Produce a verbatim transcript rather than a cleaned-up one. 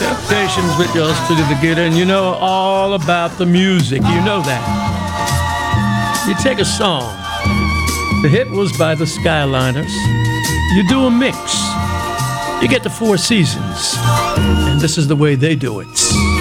Temptations with yours to the Gator, and you know all about the music. You know that. You take a song. The hit was by the Skyliners. You do a mix. You get the Four Seasons. And this is the way they do it.